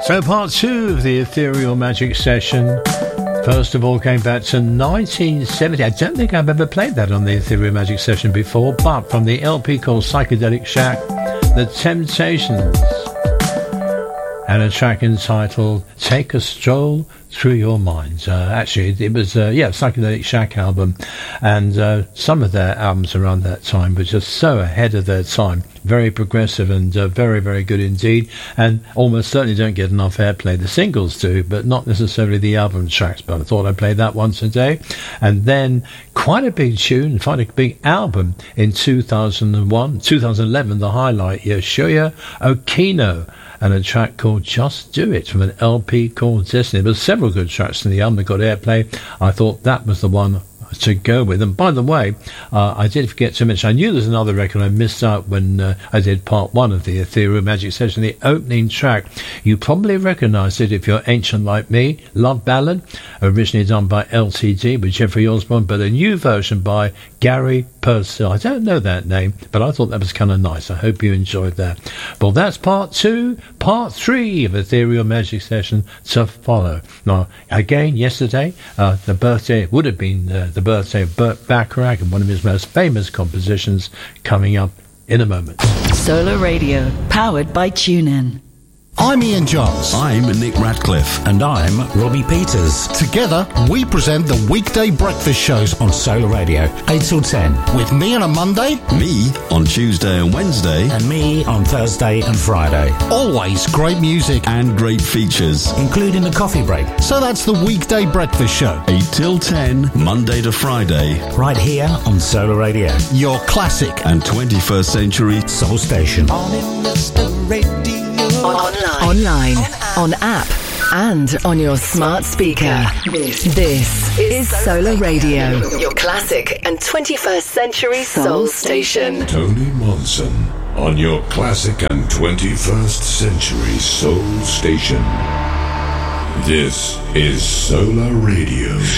So part two of the Ethereal Magic session. First of all, came back to 1970. I don't think I've ever played that on the Ethereal Magic session before, but from the LP called Psychedelic Shack, The Temptations, and a track entitled Take a Stroll Through Your Mind. Actually, it was, Psychedelic Shack album, and some of their albums around that time were just so ahead of their time. Very progressive and very, very good indeed, and almost certainly don't get enough airplay. The singles do, but not necessarily the album tracks, but I thought I'd play that one today. And then quite a big tune, quite a big album in 2011, the highlight, Yoshoya Okino, and a track called Just Do It from an LP called Destiny. There were several good tracks in the album that got airplay. I thought that was the one to go with. And by the way, I did forget to mention, I knew there's another record I missed out when I did part one of the Ethereal Magic session, the opening track. You probably recognise it if you're ancient like me. Love Ballad, originally done by LTD with Jeffrey Osborne, but a new version by Gary Purcell. I don't know that name, but I thought that was kind of nice. I hope you enjoyed that. Well, that's part two. Part three of Ethereal Magic session to follow. Now, again, yesterday, the birthday would have been the birthday of Burt Bacharach, and one of his most famous compositions coming up in a moment. Solar Radio, powered by TuneIn. I'm Ian Johns. I'm Nick Radcliffe. And I'm Robbie Peters. Together, we present the weekday breakfast shows on Solar Radio, 8 till 10. With me on a Monday, me on Tuesday and Wednesday, and me on Thursday and Friday. Always great music and great features, including the coffee break. So that's the weekday breakfast show, 8 till 10, Monday to Friday. Right here on Solar Radio. Your classic and 21st century soul station. Online, on app, and on your smart speaker. This is Solar Radio, your classic and 21st century soul station. Tony Monson on your classic and 21st century soul station. This is Solar Radio.